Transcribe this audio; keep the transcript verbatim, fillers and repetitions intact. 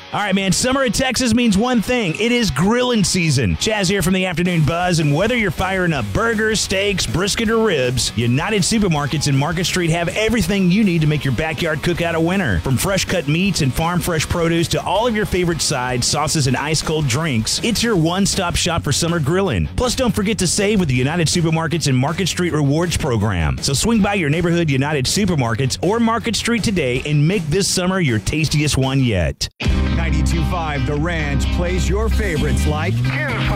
All right, man, summer in Texas means one thing. It is grilling season. Chaz here from the Afternoon Buzz, and whether you're firing up burgers, steaks, brisket, or ribs, United Supermarkets in Market Street have everything you need to make your backyard cookout a winner. From fresh-cut meats and farm-fresh produce to all of your favorite sides, sauces, and ice-cold drinks, it's your one-stop shop for summer grilling. Plus, don't forget to save with the United Supermarkets and Market Street Rewards program. So swing by your neighborhood United Supermarkets or Market Street today and make this summer your tastiest one yet. ninety-two point five The Ranch plays your favorites like